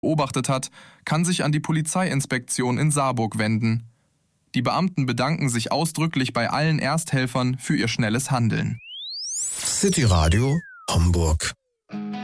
beobachtet hat, kann sich an die Polizeiinspektion in Saarburg wenden. Die Beamten bedanken sich ausdrücklich bei allen Ersthelfern für ihr schnelles Handeln. City Radio Hamburg.